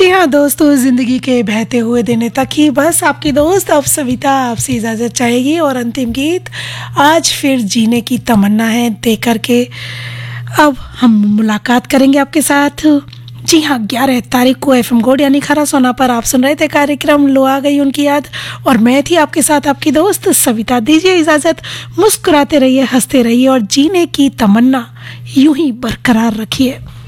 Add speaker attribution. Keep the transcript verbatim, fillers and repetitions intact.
Speaker 1: जी हाँ दोस्तों, ज़िंदगी के बहते हुए दिन तक ही बस आपकी दोस्त अब सविता आपसे इजाज़त चाहेगी। और अंतिम गीत आज फिर जीने की तमन्ना है दे करके अब हम मुलाकात करेंगे आपके साथ। जी हाँ, ग्यारह तारीख को एफ एम गोल्ड यानी खरा सोना पर आप सुन रहे थे कार्यक्रम लो आ गई उनकी याद, और मैं थी आपके साथ आपकी दोस्त सविता। दीजिए इजाज़त, मुस्कुराते रहिए, हंसते रहिए और जीने की तमन्ना यूं ही बरकरार रखिए।